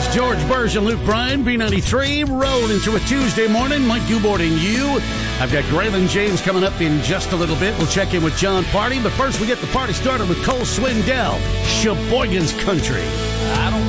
George Burge and Luke Bryan, B93, rolling through a Tuesday morning. Mike Dubort and you. I've got Graylin James coming up in just a little bit. We'll check in with John Party, but first we get the party started with Cole Swindell, Sheboygan's Country. I don't